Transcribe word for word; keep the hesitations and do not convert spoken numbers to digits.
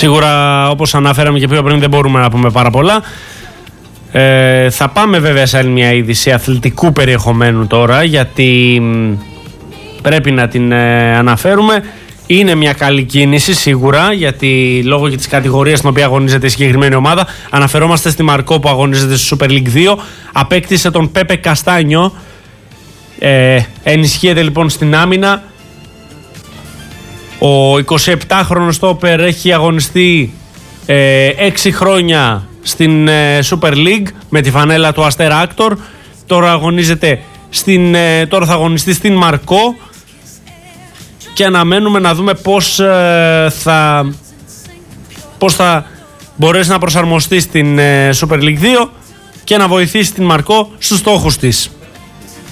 Σίγουρα, όπως αναφέραμε και πιο πριν, δεν μπορούμε να πούμε πάρα πολλά. Ε, θα πάμε βέβαια σε άλλη μια είδηση αθλητικού περιεχομένου τώρα, γιατί πρέπει να την ε, αναφέρουμε. Είναι μια καλή κίνηση σίγουρα, γιατί λόγω και της κατηγορίας στην οποία αγωνίζεται η συγκεκριμένη ομάδα, αναφερόμαστε στη Μαρκό που αγωνίζεται στη Super League δύο, απέκτησε τον Πέπε Καστάνιο, ε, ενισχύεται λοιπόν στην άμυνα. Ο εικοσιεπτάχρονος στόπερ έχει αγωνιστεί ε, έξι χρόνια στην ε, Super League με τη φανέλα του Αστέρα Άκτορ. Τώρα αγωνίζεται στην, ε, τώρα θα αγωνιστεί στην Μαρκό και αναμένουμε να δούμε πώς, ε, θα, πώς θα μπορέσει να προσαρμοστεί στην ε, Super League δύο και να βοηθήσει την Μαρκό στους στόχους της.